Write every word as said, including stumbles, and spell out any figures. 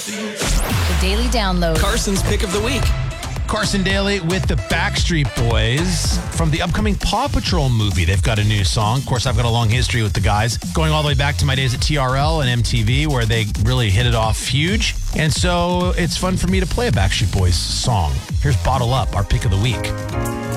The Daily Download. Carson's pick of the week. Carson Daly with the Backstreet Boys from the upcoming Paw Patrol movie. They've got a new song. Of course, I've got a long history with the guys, going all the way back to my days at T R L and M T V, where they really hit it off huge. And so it's fun for me to play a Backstreet Boys song. Here's Bottle Up, our pick of the week.